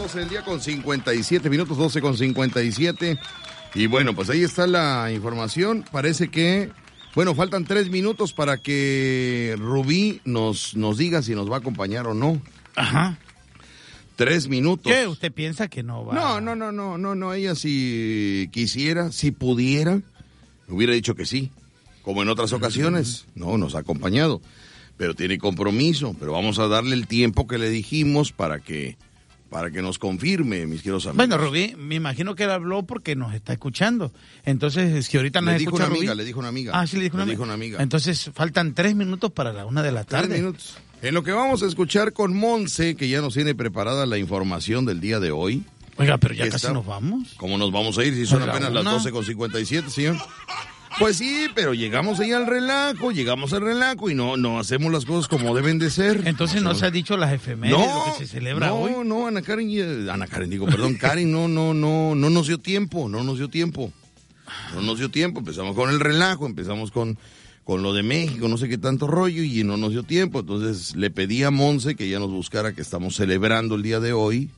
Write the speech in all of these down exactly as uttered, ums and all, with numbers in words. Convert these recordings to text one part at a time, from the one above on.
doce del día con cincuenta y siete minutos, doce con cincuenta y siete. Y bueno, pues ahí está la información. Parece que, bueno, faltan tres minutos para que Rubí nos, nos diga si nos va a acompañar o no. Ajá. Tres minutos. ¿Qué? ¿Usted piensa que no va? No, no, no, no, no, no. Ella si quisiera, si pudiera, hubiera dicho que sí. Como en otras ocasiones. No, nos ha acompañado. Pero tiene compromiso. Pero vamos a darle el tiempo que le dijimos para que... para que nos confirme, mis queridos amigos. Bueno, Rubí, me imagino que él habló porque nos está escuchando. Entonces, si ahorita nos le dijo escucha una amiga, Rubí... le dijo una amiga. Ah, sí, le dijo una, le amiga. dijo una amiga. Entonces, faltan tres minutos para la una de la tarde. Tres minutos. En lo que vamos a escuchar con Monse, que ya nos tiene preparada la información del día de hoy. Oiga, pero ya ¿Qué casi está? nos vamos. ¿Cómo nos vamos a ir si son Oiga, apenas las una. doce con cincuenta y siete, señor? Pues sí, pero llegamos ahí al relajo, llegamos al relajo y no, no hacemos las cosas como deben de ser. Entonces no se ha dicho las efemérides, No, lo que se celebra no, hoy. No, no, Ana Karen, eh, Ana Karen, digo, perdón, Karen, no, no, no, no nos dio tiempo, no nos dio tiempo. No nos dio tiempo, empezamos con el relajo, empezamos con, con lo de México, no sé qué tanto rollo, y no nos dio tiempo. Entonces le pedí a Monse que ya nos buscara, que estamos celebrando el día de hoy,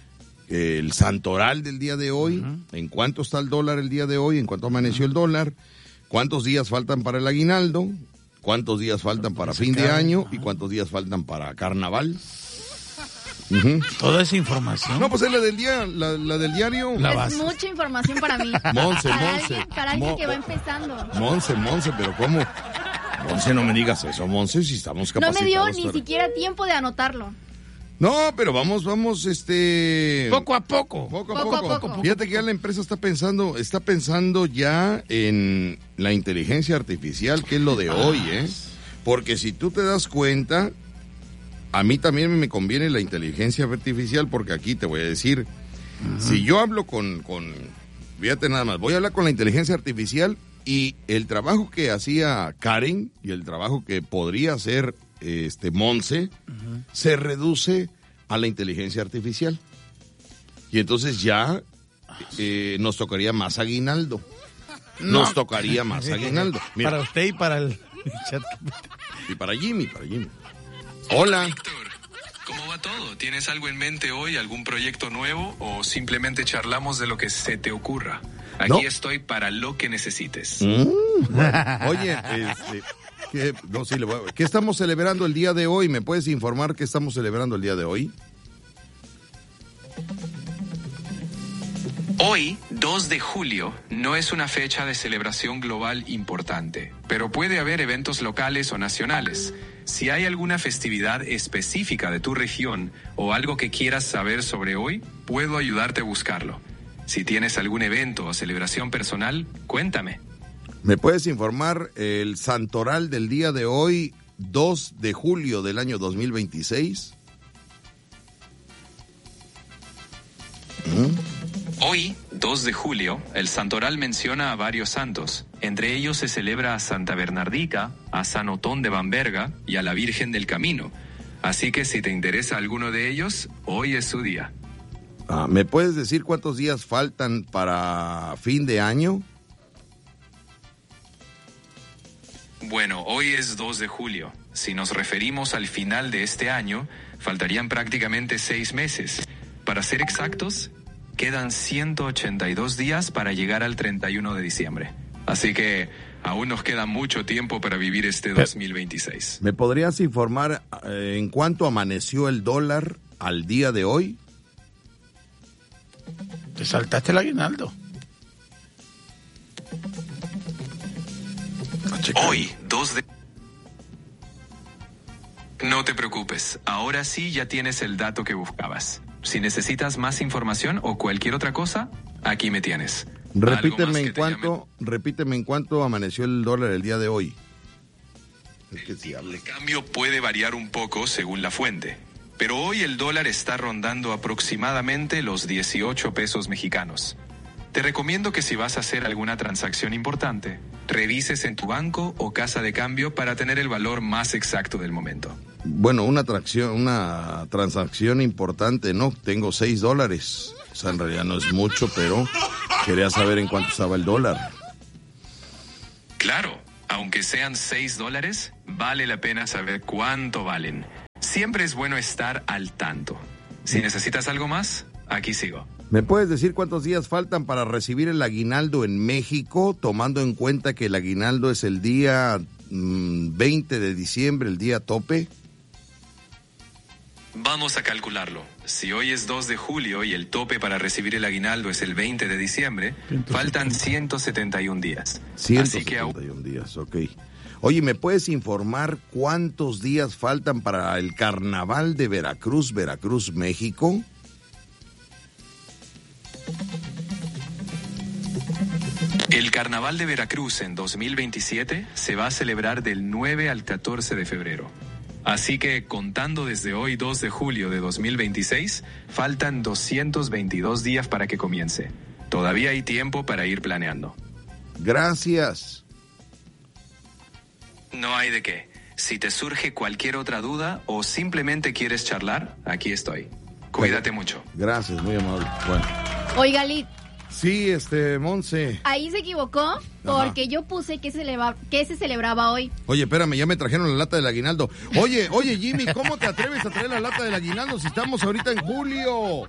el santoral del día de hoy, uh-huh. En cuánto está el dólar el día de hoy, en cuánto amaneció uh-huh. el dólar, cuántos días faltan para el aguinaldo, cuántos días faltan para fin de año y cuántos días faltan para carnaval. Uh-huh. Toda esa información. No, pues es la del día, la, la del diario. La es base. Mucha información para mí. Monse, para Monse. Alguien, para alguien Mo- que va empezando. Monse, Monse, pero ¿cómo? Monse, no me digas eso, Monse, si estamos No capacitados. me dio ni para... siquiera tiempo de anotarlo. No, pero vamos, vamos, este... Poco a poco. Poco a poco. poco. A poco. Fíjate que ya la empresa está pensando, está pensando ya en la inteligencia artificial, que es lo de hoy, ¿eh? Porque si tú te das cuenta, a mí también me conviene la inteligencia artificial, porque aquí te voy a decir, uh-huh. si yo hablo con, con, fíjate nada más, voy a hablar con la inteligencia artificial y el trabajo que hacía Karen y el trabajo que podría hacer este Monse, uh-huh. se reduce a la inteligencia artificial. Y entonces ya eh, nos tocaría más aguinaldo. No. Nos tocaría más aguinaldo. Mira. Para usted y para el chat. Y para Jimmy, para Jimmy. Hola. Víctor, ¿cómo va todo? ¿Tienes algo en mente hoy? ¿Algún proyecto nuevo? ¿O simplemente charlamos de lo que se te ocurra? Aquí no. estoy para lo que necesites. Mm, bueno. Oye, este... ¿Qué, no, sí, le voy a... ¿Qué estamos celebrando el día de hoy? ¿Me puedes informar qué estamos celebrando el día de hoy? Hoy, dos de julio, no es una fecha de celebración global importante, pero puede haber eventos locales o nacionales. Si hay alguna festividad específica de tu región o algo que quieras saber sobre hoy, puedo ayudarte a buscarlo. Si tienes algún evento o celebración personal, cuéntame. ¿Me puedes informar el santoral del día de hoy, dos de julio del año dos mil veintiséis? ¿Mm? Hoy, dos de julio, el santoral menciona a varios santos. Entre ellos se celebra a Santa Bernardica, a San Otón de Bamberga y a la Virgen del Camino. Así que si te interesa alguno de ellos, hoy es su día. Ah, ¿me puedes decir cuántos días faltan para fin de año? Bueno, hoy es dos de julio. Si nos referimos al final de este año, faltarían prácticamente seis meses. Para ser exactos, quedan ciento ochenta y dos días para llegar al treinta y uno de diciembre. Así que aún nos queda mucho tiempo para vivir este dos mil veintiséis. ¿Me podrías informar eh, en cuánto amaneció el dólar al día de hoy? Te saltaste el aguinaldo. Hoy, dos de... No te preocupes, ahora sí ya tienes el dato que buscabas. Si necesitas más información o cualquier otra cosa, aquí me tienes. Repíteme en cuánto, repíteme en cuánto amaneció el dólar el día de hoy. El tipo de cambio puede variar un poco según la fuente, pero hoy el dólar está rondando aproximadamente los dieciocho pesos mexicanos. Te recomiendo que si vas a hacer alguna transacción importante, revises en tu banco o casa de cambio para tener el valor más exacto del momento. Bueno, una atracción, una transacción importante, ¿no? Tengo seis dólares. O sea, en realidad no es mucho, pero quería saber en cuánto estaba el dólar. Claro, aunque sean seis dólares, vale la pena saber cuánto valen. Siempre es bueno estar al tanto. Si necesitas algo más, aquí sigo. ¿Me puedes decir cuántos días faltan para recibir el aguinaldo en México, tomando en cuenta que el aguinaldo es el día mmm, veinte de diciembre, el día tope? Vamos a calcularlo. Si hoy es dos de julio y el tope para recibir el aguinaldo es el veinte de diciembre, faltan ciento setenta y un días. ciento Así que setenta y un días, ok. Oye, ¿me puedes informar cuántos días faltan para el Carnaval de Veracruz, Veracruz, México? El Carnaval de Veracruz en dos mil veintisiete se va a celebrar del nueve al catorce de febrero. Así que, contando desde hoy dos de julio de dos mil veintiséis, faltan doscientos veintidós días para que comience. Todavía hay tiempo para ir planeando. Gracias. No hay de qué. Si te surge cualquier otra duda o simplemente quieres charlar, aquí estoy. Cuídate mucho. Gracias, muy amable. Bueno. Oiga, Lit, Sí, este, Monse. ahí se equivocó porque Ajá. yo puse que se, celebra- que se celebraba hoy. Oye, espérame, ya me trajeron la lata del aguinaldo. Oye, oye, Jimmy, ¿cómo te atreves a traer la lata del aguinaldo si estamos ahorita en julio?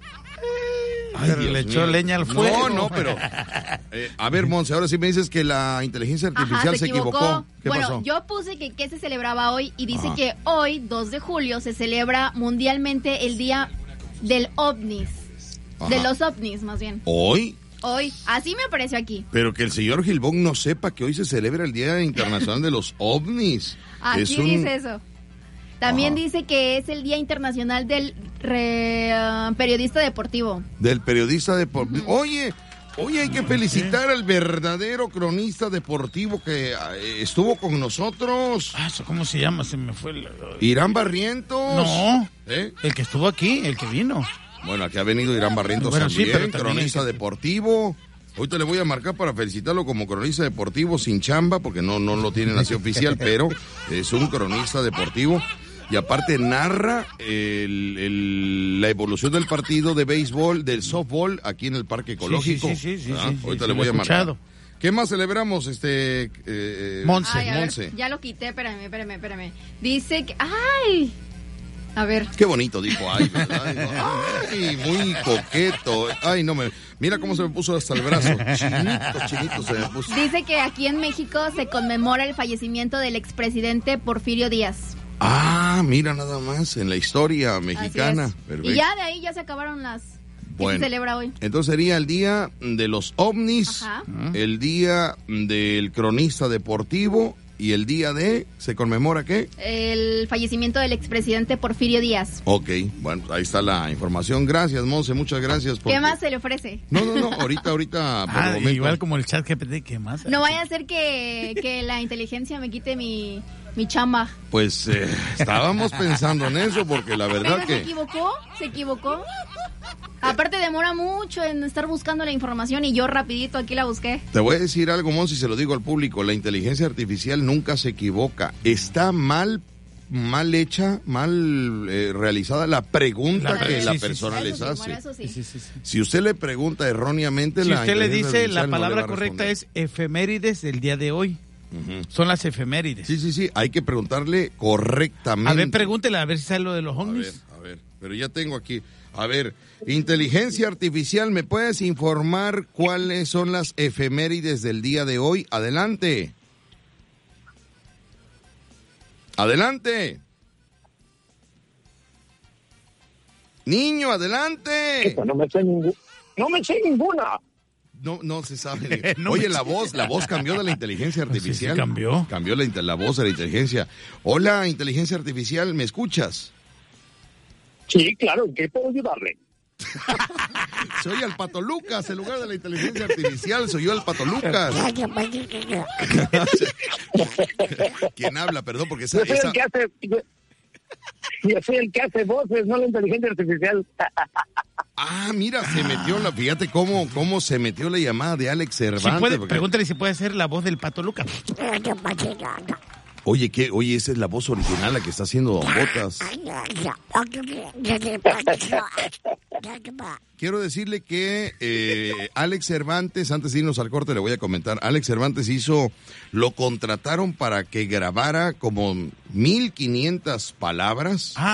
Ay, Pero Dios le echó mío. leña al fuego. No, no, pero... eh, a ver, Monse, ahora sí me dices que la inteligencia artificial Ajá, se equivocó. ¿Qué bueno, pasó? yo puse que, que se celebraba hoy y dice Ajá. que hoy, dos de julio, se celebra mundialmente el día del ovnis. De Ajá. los ovnis, más bien. ¿Hoy? Hoy. Así me apareció aquí. Pero que el señor Gilbón no sepa que hoy se celebra el Día Internacional de los OVNIs. Aquí Es un- dice eso. También Ajá. dice que es el Día Internacional del re- ah, Periodista Deportivo. Del periodista deportivo. Oye, oye, hay que felicitar al verdadero cronista deportivo que eh, estuvo con nosotros. Ah, ¿eso ¿cómo se llama? Se me fue el... Irán Barrientos. No, ¿Eh? el que estuvo aquí, el que vino. Bueno, aquí ha venido Irán Barrientos Bueno, sí, también, pero también cronista hay que- deportivo. Ahorita le voy a marcar para felicitarlo como cronista deportivo sin chamba, porque no, no lo tienen así oficial, pero es un cronista deportivo. Y aparte narra el- el- la evolución del partido de béisbol, del softball, aquí en el Parque Ecológico. Sí, sí, sí, sí, Ah, sí, sí, ahorita sí, le lo voy he a marcar. escuchado. ¿Qué más celebramos, este... Eh, Monse. Ay, a ver, Monse? ya lo quité, espérame, espérame, espérame. Dice que... ¡Ay! A ver. Qué bonito dijo, ay, ¿verdad? Dijo, ay, muy coqueto. Ay, no me... Mira cómo se me puso hasta el brazo. Chinito, chinito se me puso. Dice que aquí en México se conmemora el fallecimiento del expresidente Porfirio Díaz. Ah, mira nada más, en la historia Así mexicana. es. Perfecto. Y ya de ahí ya se acabaron las que Bueno. se celebra hoy. Entonces sería el día de los ovnis, Ajá. el día del cronista deportivo y el día de... ¿Se conmemora qué? El fallecimiento del expresidente Porfirio Díaz. Ok, bueno, ahí está la información. Gracias, Monse, muchas gracias. porque- ¿Qué más se le ofrece? No, no, no, ahorita, ahorita, por el Ah, momento. igual como el chat G P T, ¿qué más? No vaya a ser que, que la inteligencia me quite mi, mi chamba. Pues eh, estábamos pensando en eso porque la verdad Pero se que... equivocó, se equivocó. Aparte demora mucho en estar buscando la información y yo rapidito aquí la busqué. Te voy a decir algo, Monsi, se lo digo al público, la inteligencia artificial nunca se equivoca. Está mal, mal hecha, mal eh, realizada la pregunta La- que sí, la sí, persona Eso les sí, hace. por eso sí. Sí, sí, sí. Si usted le pregunta erróneamente, Si la usted le inteligencia dice, la artificial no le palabra va a correcta responder. es efemérides del día de hoy. Ujú. Son las efemérides. Sí, sí, sí, hay que preguntarle correctamente. A ver, pregúntele a ver si sabe lo de los A ver, ovnis. a ver, pero ya tengo aquí. A ver, inteligencia artificial, ¿me puedes informar cuáles son las efemérides del día de hoy? Adelante. Adelante. Niño, adelante. No me sé ninguna. No me sé ninguna. No, no se sabe. No Oye, me- la voz, la voz cambió de la inteligencia Sí, sí, artificial. cambió. Cambió la, inte- la voz de la inteligencia. Hola, inteligencia artificial, ¿me escuchas? Sí, claro, ¿en qué puedo ayudarle? Soy el Pato Lucas, en lugar de la inteligencia artificial, soy yo el Pato Lucas. ¿Quién habla? Perdón, porque esa... Yo soy esa- el que hace. Yo, yo soy el que hace voces, no la inteligencia artificial. Ah, mira, se metió la... Fíjate cómo, cómo se metió la llamada de Alex Si Cervantes. puede, porque- pregúntale si puede ser la voz del Pato Lucas. Oye, ¿qué? Oye, esa es la voz original la que está haciendo Don Botas. Quiero decirle que eh, Alex Cervantes, antes de irnos al corte le voy a comentar, Alex Cervantes hizo, lo contrataron para que grabara como mil quinientas palabras. Ah,